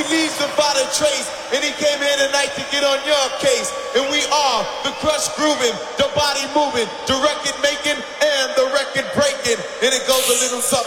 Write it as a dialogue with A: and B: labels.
A: leaves without a trace, and he came here tonight to get on your case. And we are the crush grooving, the body moving, the record making, and the record breaking. And it goes a little something.